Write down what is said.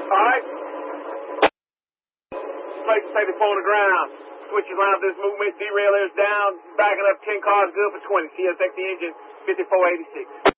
Alright. Place to take the phone to ground. Switches line for this movement. Derailleur is down. Backing up 10 cars good for 20. CSX the engine 5486.